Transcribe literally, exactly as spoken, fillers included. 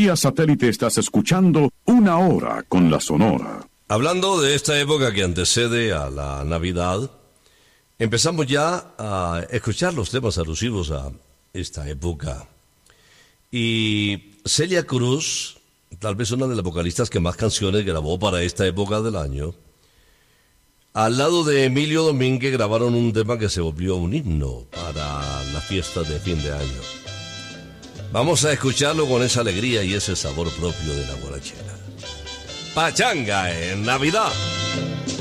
Vía satélite estás escuchando Una Hora con la Sonora. Hablando de esta época que antecede a la Navidad, empezamos ya a escuchar los temas alusivos a esta época. Y Celia Cruz, tal vez una de las vocalistas que más canciones grabó para esta época del año, al lado de Emilio Domínguez grabaron un tema que se volvió un himno para las fiestas de fin de año. Vamos a escucharlo con esa alegría y ese sabor propio de la borrachera. Pachanga en Navidad.